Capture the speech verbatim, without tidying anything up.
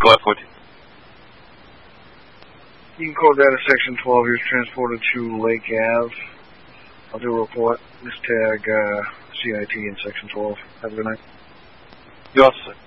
Go ahead, fourteen. You can call data section twelve. He was transported to Lake Ave. I'll do a report. Just tag uh, C I T in section twelve. Have a good night. You also, sir.